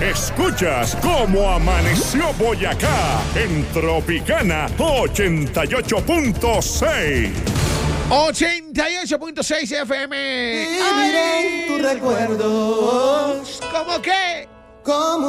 Escuchas cómo amaneció Boyacá en Tropicana 88.6. 88.6 FM. Viviré en tus recuerdos. ¿Cómo qué? Como